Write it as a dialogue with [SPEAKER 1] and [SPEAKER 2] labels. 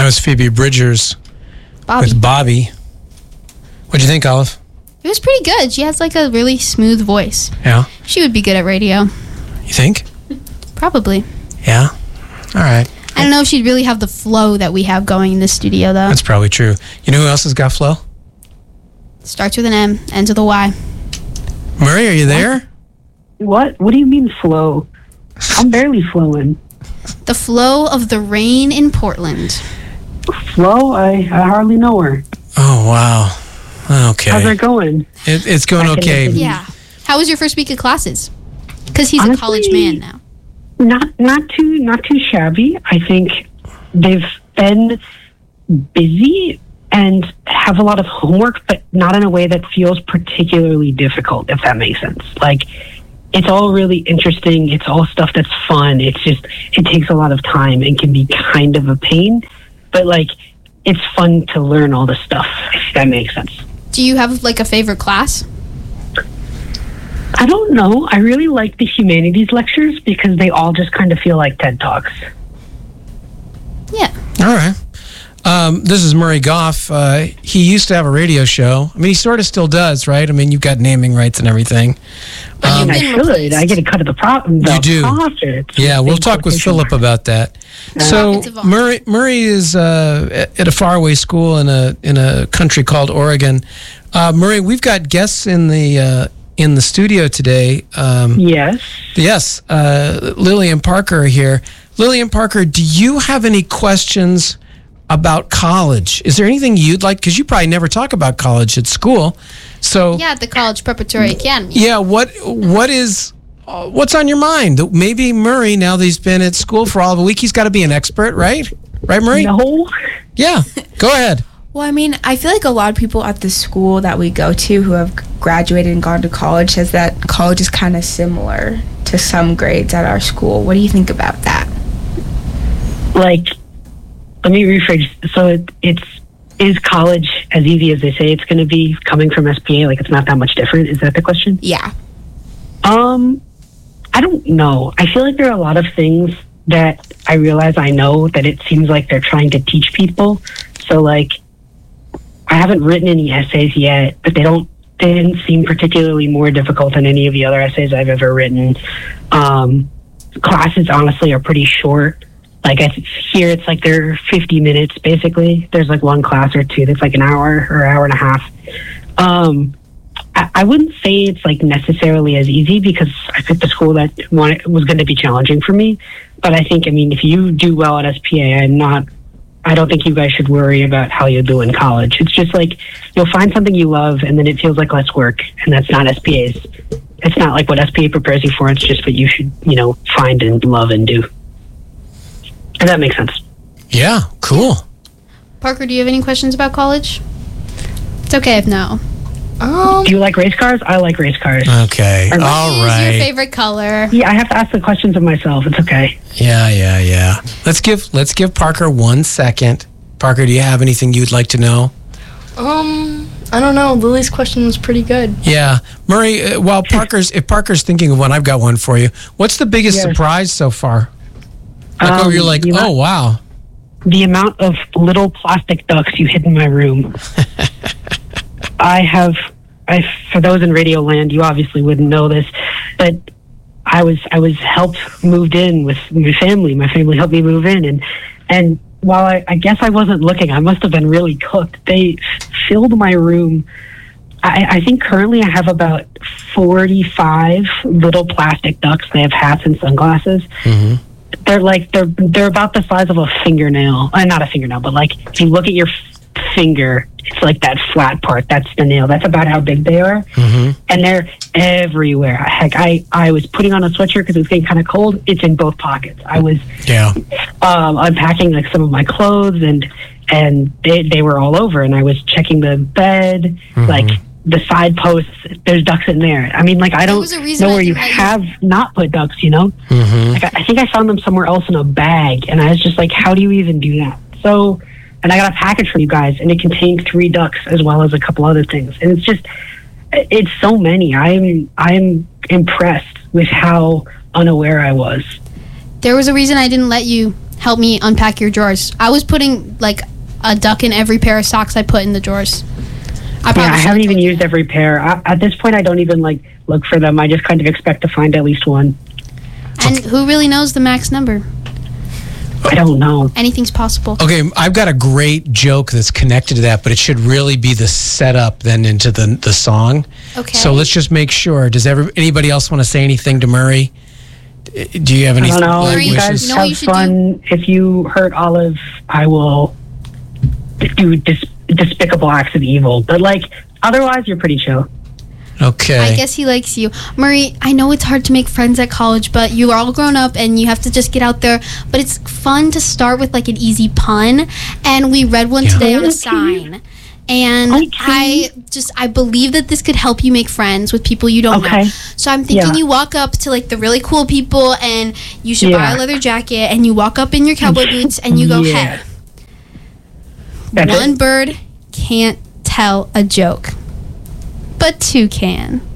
[SPEAKER 1] was Phoebe Bridgers
[SPEAKER 2] Bobby.
[SPEAKER 1] with Bobby. What'd you think, Olive?
[SPEAKER 2] It was pretty good. She has like a really smooth voice.
[SPEAKER 1] Yeah.
[SPEAKER 2] She would be good at radio.
[SPEAKER 1] You think?
[SPEAKER 2] Probably.
[SPEAKER 1] Yeah. All right.
[SPEAKER 2] I don't know if she'd really have the flow that we have going in the studio, though.
[SPEAKER 1] That's probably true. You know who else has got flow?
[SPEAKER 2] Starts with an M, ends with a Y.
[SPEAKER 1] Murray, are you there?
[SPEAKER 3] What? What do you mean flow? I'm barely flowing.
[SPEAKER 2] The flow of the rain in Portland.
[SPEAKER 3] Flo? I hardly know her.
[SPEAKER 1] Oh, wow. Okay.
[SPEAKER 3] How's it going?
[SPEAKER 1] It's going
[SPEAKER 3] I can
[SPEAKER 1] okay.
[SPEAKER 3] listen.
[SPEAKER 2] Yeah. How was your first week of classes? Because he's
[SPEAKER 3] Honestly,
[SPEAKER 2] a college man now.
[SPEAKER 3] Not too shabby. I think they've been busy and have a lot of homework, but not in a way that feels particularly difficult, if that makes sense. Like, it's all really interesting. It's all stuff that's fun. It's just, it takes a lot of time and can be kind of a pain, but like, it's fun to learn all this stuff, if that makes sense.
[SPEAKER 2] Do you have like a favorite class?
[SPEAKER 3] I don't know. I really like the humanities lectures because they all just kind of feel like TED Talks.
[SPEAKER 2] Yeah.
[SPEAKER 1] All right. This is Murray Goff. He used to have a radio show. I mean, he sort of still does, right? I mean, you've got naming rights and everything.
[SPEAKER 3] I
[SPEAKER 2] been
[SPEAKER 3] should.
[SPEAKER 2] replaced.
[SPEAKER 3] I get a cut of the problem.
[SPEAKER 1] You do. Yeah, we'll talk with Philip about that. So
[SPEAKER 2] It's evolved.
[SPEAKER 1] Murray is at a faraway school in a country called Oregon. Murray, we've got guests in the studio today.
[SPEAKER 3] Yes.
[SPEAKER 1] Yes, Lily and Parker are here. Lily and Parker, do you have any questions about college? Is there anything you'd like? Because you probably never talk about college at school. So
[SPEAKER 2] Yeah, at the College Preparatory Academy.
[SPEAKER 1] yeah, what's on your mind? Maybe Murray, now that he's been at school for all of a week, he's got to be an expert, right? Right, Murray?
[SPEAKER 3] No.
[SPEAKER 1] Yeah, go ahead.
[SPEAKER 4] Well, I mean, I feel like a lot of people at the school that we go to who have graduated and gone to college says that college is kind of similar to some grades at our school. What do you think about that?
[SPEAKER 3] Like, let me rephrase. So is college as easy as they say it's going to be coming from SPA? Like, it's not that much different. Is that the question?
[SPEAKER 4] Yeah.
[SPEAKER 3] I don't know. I feel like there are a lot of things that I realize I know that it seems like they're trying to teach people. So, like, I haven't written any essays yet, but they didn't seem particularly more difficult than any of the other essays I've ever written. Classes, honestly, are pretty short. Like, here it's like they're 50 minutes, basically. There's like one class or two that's like an hour or hour and a half. I wouldn't say it's like necessarily as easy because I picked a school that was going to be challenging for me. But I think, I mean, if you do well at SPA, I don't think you guys should worry about how you'll do in college. It's just like you'll find something you love and then it feels like less work. And that's not SPA's. It's not like what SPA prepares you for. It's just what you should, find and love and do. If that makes sense.
[SPEAKER 1] Yeah, cool.
[SPEAKER 2] Parker, do you have any questions about college? It's okay if no.
[SPEAKER 3] Do you like race cars? I like race cars.
[SPEAKER 1] Okay, all
[SPEAKER 2] What is
[SPEAKER 1] right.
[SPEAKER 2] your favorite color?
[SPEAKER 3] Yeah, I have to ask the questions of myself. It's okay.
[SPEAKER 1] Yeah. Let's give Parker 1 second. Parker, do you have anything you'd like to know?
[SPEAKER 5] I don't know. Lily's question was pretty good.
[SPEAKER 1] Yeah, Murray. If Parker's thinking of one, I've got one for you. What's the biggest surprise so far? Like, where you're like, oh wow.
[SPEAKER 3] The amount of little plastic ducks you hid in my room. For those in Radio Land, you obviously wouldn't know this, but I was moved in with my family. My family helped me move in, and while I guess I wasn't looking, I must have been really cooked. They filled my room. I think currently I have about 45 little plastic ducks. They have hats and sunglasses. Mm-hmm. They're about the size of a fingernail. Not a fingernail, but like if you look at your finger, it's like that flat part. That's the nail. That's about how big they are. Mm-hmm. And they're everywhere. Heck, I was putting on a sweatshirt because it was getting kind of cold. It's in both pockets. I was unpacking like some of my clothes and they were all over. And I was checking the bed, like the side posts. There's ducks in there. I mean, like, I don't know where you have not put ducks, Mm-hmm. Like, I think I found them somewhere else in a bag. And I was just like, how do you even do that? So... And I got a package for you guys, and it contained 3 ducks as well as a couple other things. And it's so many. I'm impressed with how unaware I was.
[SPEAKER 2] There was a reason I didn't let you help me unpack your drawers. I was putting like a duck in every pair of socks I put in the drawers.
[SPEAKER 3] I haven't even used every pair. At this point, I don't even like look for them. I just kind of expect to find at least one.
[SPEAKER 2] And who really knows the max number?
[SPEAKER 3] I don't know.
[SPEAKER 2] Anything's possible.
[SPEAKER 1] Okay, I've got a great joke that's connected to that, but it should really be the setup then into the song.
[SPEAKER 2] Okay.
[SPEAKER 1] So let's just make sure. Does anybody else want to say anything to Murray? Do you have any?
[SPEAKER 3] I don't know.
[SPEAKER 2] Murray,
[SPEAKER 3] You guys
[SPEAKER 2] you know what you
[SPEAKER 3] have
[SPEAKER 2] should
[SPEAKER 3] fun. If you hurt Olive, I will do despicable acts of evil. But like, otherwise, you're pretty chill.
[SPEAKER 1] Okay.
[SPEAKER 2] I guess he likes you. Murray, I know it's hard to make friends at college, but you are all grown up and you have to just get out there. But it's fun to start with like an easy pun. And we read one today on a sign. And I believe that this could help you make friends with people you don't know. So I'm thinking you walk up to like the really cool people and you should buy a leather jacket and you walk up in your cowboy boots and you go, hey, one bird can't tell a joke, but two can.